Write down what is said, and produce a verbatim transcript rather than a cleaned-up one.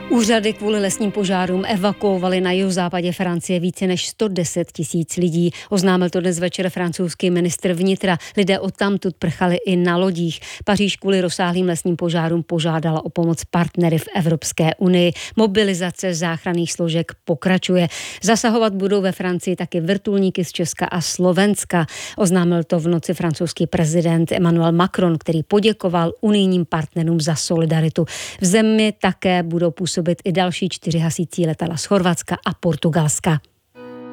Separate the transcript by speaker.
Speaker 1: Úřady kvůli lesním požárům evakuovaly na jihozápadě Francie více než sto deset tisíc lidí. Oznámil to dnes večer francouzský ministr vnitra. Lidé odtamtud prchali i na lodích. Paříž kvůli rozsáhlým lesním požárům požádala o pomoc partnery v Evropské unii. Mobilizace záchranných složek pokračuje. Zasahovat budou ve Francii taky vrtulníky z Česka a Slovenska. Oznámil to v noci francouzský prezident Emmanuel Macron, který poděkoval unijním partnerům za solidaritu. V zemi také budou působit i další čtyři hasící letadla z Chorvatska a Portugalska.